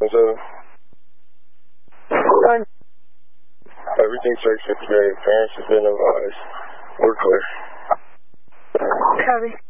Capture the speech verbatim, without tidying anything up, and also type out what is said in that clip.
What's up? Nine. Everything's safe, fifty-eight. Parents have been advised. We're clear. Copy.